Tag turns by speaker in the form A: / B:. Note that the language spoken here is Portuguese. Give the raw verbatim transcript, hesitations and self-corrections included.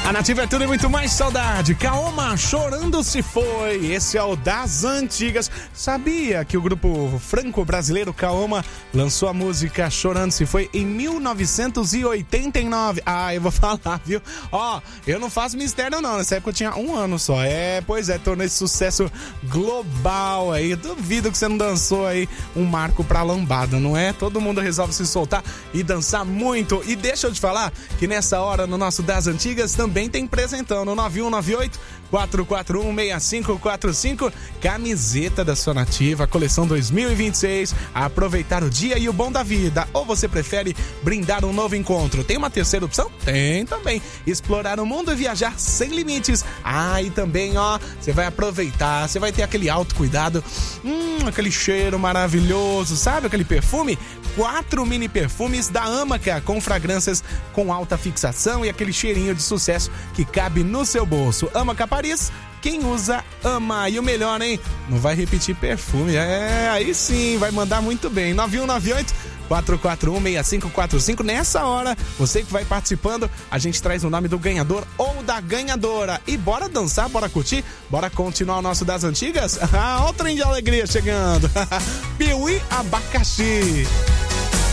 A: A Nativa é tudo e muito mais saudade. Kaoma, Chorando Se Foi. Esse é o das antigas. Sabia que o grupo franco-brasileiro Kaoma lançou a música Chorando Se Foi em mil novecentos e oitenta e nove? Ah, eu vou falar, viu? Ó, eu não faço mistério não. Nessa época eu tinha um ano só. É, pois é, tornou esse sucesso global aí. Duvido que você não dançou aí um marco pra lambada, não é? Todo mundo resolve se soltar e dançar muito. E deixa eu te falar que nessa hora no nosso das antigas também tem presentão no nove um nove oito, quatro quatro um, seis cinco quatro cinco, camiseta da sua Nativa, coleção dois mil e vinte e seis, aproveitar o dia e o bom da vida. Ou você prefere brindar um novo encontro? Tem uma terceira opção? Tem também, explorar o mundo e viajar sem limites. Ah, e também, ó, você vai aproveitar, você vai ter aquele autocuidado, hum, aquele cheiro maravilhoso, sabe aquele perfume? Quatro mini perfumes da Amaca, com fragrâncias com alta fixação e aquele cheirinho de sucesso que cabe no seu bolso. Amaca Paris, quem usa, ama. E o melhor, hein? Não vai repetir perfume. É, aí sim, vai mandar muito bem. nove um nove oito, quatro quatro um, seis cinco quatro cinco. Nessa hora, você que vai participando, a gente traz o nome do ganhador ou da ganhadora. E bora dançar, bora curtir, bora continuar o nosso das antigas? Ah, ó o trem de alegria chegando. Piuí Abacaxi.